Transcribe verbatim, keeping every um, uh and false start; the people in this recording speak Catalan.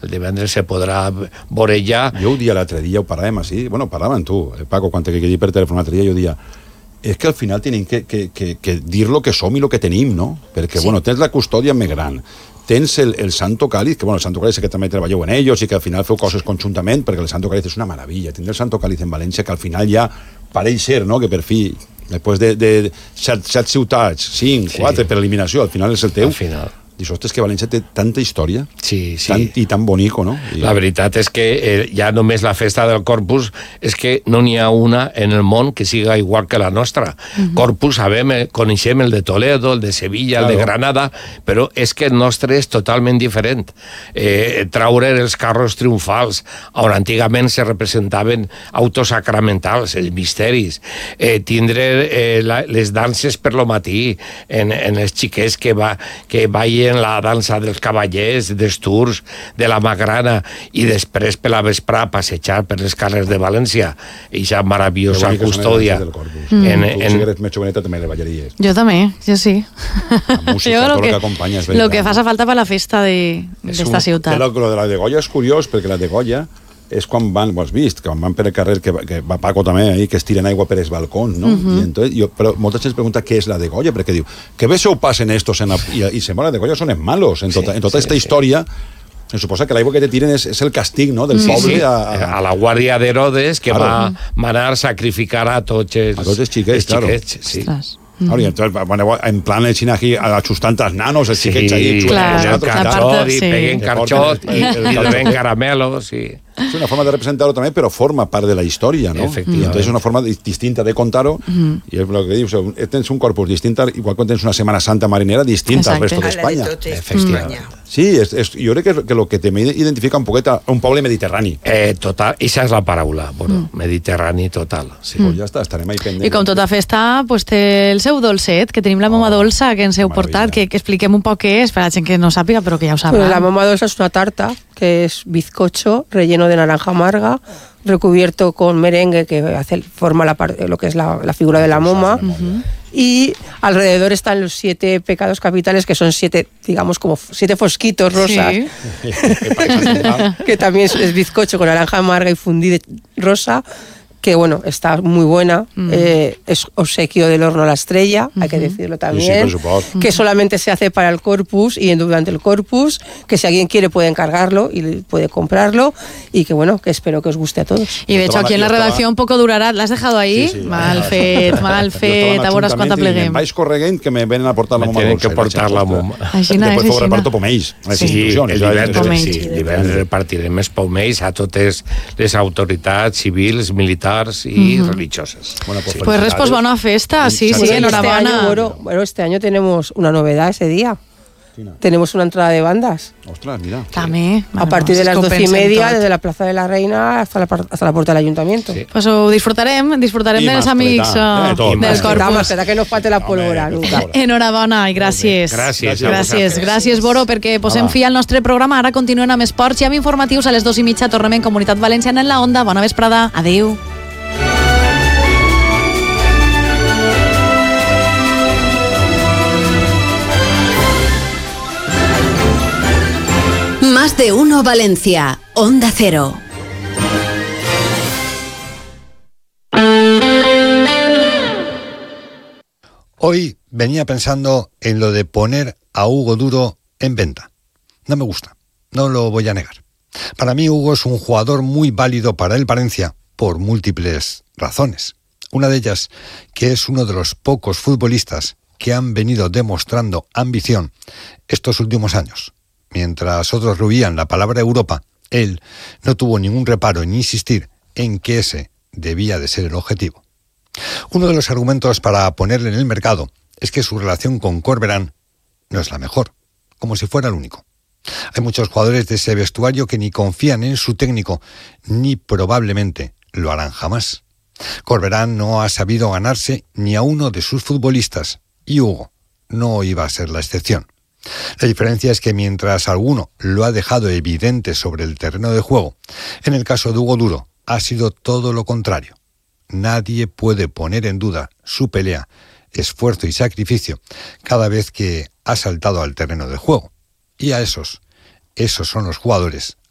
el divendres se podrà veure ja. Jo ho dia l'altre dia, ho paràvem així, bueno, paràvem tu, Paco, quan te quedé per telèfon l'altre dia, jo dia, és que al final tenim que, que, que, que dir lo que som i lo que tenim, no? Perquè, sí. bueno, tens la custòdia més gran, tens el, el Santo Cáliz, que bueno, el Santo Cáliz que també treballeu en ells i que al final feu coses conjuntament, perquè el Santo Cáliz és una meravella. Tindre el Santo Cáliz en València, que al final ja pareix ser, no?, que per fi, després de, de set, set ciutats, cinc, sí. quatre per eliminació, al final és el teu. Al final. Dius, ostres, que València té tanta història, sí, sí. Tan, i tan bonico, no? I... La veritat és que eh, ja només la festa del Corpus és que no n'hi ha una en el món que siga igual que la nostra. Uh-huh. Corpus, sabem, coneixem el de Toledo, el de Sevilla, claro. el de Granada, però és que el nostre és totalment diferent. Eh, traure els carros triomfals, on antigament se representaven autos sacramentals, els misteris, eh, tindre eh, la, les danses per lo matí, en, en els xiquets que, va, que ballen en la dansa dels cavallers, dels tours, de la magrana, i després per la vesprà passejar per les carrers de València, i ja meravellosa custòdia. Mm. En, en... Tu, si eres més joveneta, també le ballaries. Jo també, jo sí. La música, tot el que acompanya. Lo que fa falta per la festa d'esta ciutat. Lo, lo de la de Goya és curiós, perquè la de Goya és quan van, ho has vist, quan van per el carrer, que, que va Paco també, eh, que es tiren aigua per els balcons, no? Uh-huh. I entonces, jo, però molta gent es pregunta què és la de Goya, perquè diu, que bé se ho passen estos, en la, i, i se la de Goya són els malos, en tota, sí, en tota sí, esta sí. història, se suposa que l'aigua que te tiren és, és el castig, no?, del sí, poble. Sí. A, a la guàrdia d'Herodes, que claro. va manar a sacrificar a tots els, a tots els xiquets, els claro. xiquets sí. Mm-hmm. Ahora, entonces, bueno, en plan el cine aquí, ajustant els nanos, els xiquets sí, ahí, claro, el carxot, i sí. peguen carxot, i, i ven caramelos, i... És una forma de representar-ho també, però forma part de la història, no? Efectivament. Entonces és una forma distinta de contar-ho, mm. i és el que dius, tens un corpus distinta, igual que tens una Setmana Santa marinera distinta al resto d'Espanya. Efectivament. Sí, és, és, jo crec que, que el que també identifica un poquet un poble mediterrani. Eh, total, això és la paraula, bueno, mm. mediterrani total. Sí. Mm. Pues ja està, estarem ahí pendents. I com tota festa, pues, té el seu dolcet, que tenim la moma oh, dolça, que ens heu portat, que, que expliquem un poc què és, per a la gent que no sàpiga, però que ja ho sabrà. La moma dolça és una tarta, que es bizcocho relleno de naranja amarga, recubierto con merengue que hace, forma la parte, lo que es la, la figura de la moma. Uh-huh. Y alrededor están los siete pecados capitales, que son siete, digamos, como siete fosquitos rosas. Sí. Que también es bizcocho con naranja amarga y fundí rosa, que bueno, está muy buena. Mm. Eh, es obsequio del horno a la estrella, uh-huh. hay que decirlo también. Sí, sí, que solamente se hace para el Corpus y durante el Corpus, que si alguien quiere puede encargarlo y puede comprarlo, y que bueno, que espero que os guste a todos. Y de hecho aquí en la redacción poco durará. ¿La has dejado ahí? Sí, sí, mal fet, mal fet, a veure quanta pleguem. Vais corregent que me venen a portar la moma dolça. Tienen que portar la moma. Després ho reparto pomells. Sí, el divendres repartirem els pomells a totes les autoritats civils, militars y uh-huh. religiosas. Bueno, pues, sí. pues res, pues buena festa, sí, sí, sí, enhorabuena. Este año, bueno, bueno, este año tenemos una novedad ese día. Tenemos una entrada de bandas. Ostras, mira. També. A partir de las doce y media, desde la Plaza de la Reina hasta la, hasta la puerta del Ayuntamiento. Sí. Pues ho disfrutarem, disfrutarem I dels amics uh, eh, del Corpus. Serà que no falte la pólvora, nunca. Enhorabona i gràcies. Gràcies. Gràcies, gràcies, Boro, perquè posem fi al nostre programa. Ara continuen amb esports i amb informatius a les dos i mitja. Tornem en Comunitat Valenciana en la Onda. Bona vesprada. Adéu. Más de uno Valencia, Onda Cero. Hoy venía pensando en lo de poner a Hugo Duro en venta. No me gusta, no lo voy a negar. Para mí Hugo es un jugador muy válido para el Valencia por múltiples razones. Una de ellas, que es uno de los pocos futbolistas que han venido demostrando ambición estos últimos años. Mientras otros rehuían la palabra Europa, él no tuvo ningún reparo en insistir en que ese debía de ser el objetivo. Uno de los argumentos para ponerle en el mercado es que su relación con Corberán no es la mejor, como si fuera el único. Hay muchos jugadores de ese vestuario que ni confían en su técnico, ni probablemente lo harán jamás. Corberán no ha sabido ganarse ni a uno de sus futbolistas, y Hugo no iba a ser la excepción. La diferencia es que mientras alguno lo ha dejado evidente sobre el terreno de juego, en el caso de Hugo Duro ha sido todo lo contrario. Nadie puede poner en duda su pelea, esfuerzo y sacrificio cada vez que ha saltado al terreno de juego. Y a esos, esos son los jugadores